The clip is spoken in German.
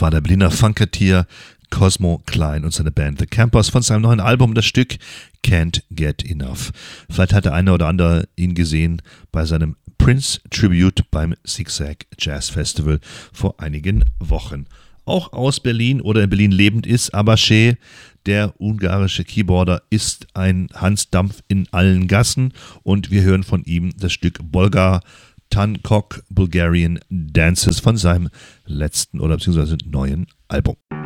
war der Berliner Funketeer Cosmo Klein und seine Band The Campers von seinem neuen Album, das Stück Can't Get Enough. Vielleicht hat der eine oder andere ihn gesehen bei seinem Prince Tribute beim Zigzag Jazz Festival vor einigen Wochen. Auch aus Berlin oder in Berlin lebend ist Abache. Der ungarische Keyboarder ist ein Hansdampf in allen Gassen und wir hören von ihm das Stück Bolgar Tankok Bulgarian Dances von seinem letzten oder beziehungsweise neuen Album.